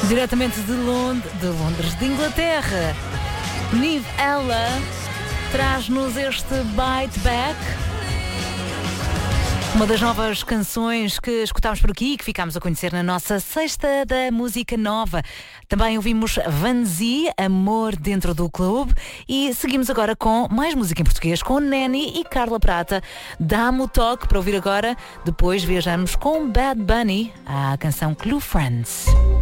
Diretamente de Londres, de Inglaterra, Nive Ella traz-nos este Bite Back, uma das novas canções que escutámos por aqui e que ficámos a conhecer na nossa Sexta da Música Nova. Também ouvimos Vanzi, Amor Dentro do Clube, e seguimos agora com mais música em português com Neni e Carla Prata. Dá-me o toque para ouvir agora. Depois viajamos com Bad Bunny, a canção Clue Friends.